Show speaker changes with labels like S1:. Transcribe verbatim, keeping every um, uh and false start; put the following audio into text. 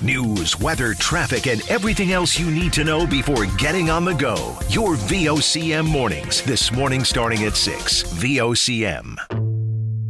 S1: News, weather, traffic, and everything else you need to know before getting on the go. Your V O C M mornings. This morning starting at six. V O C M.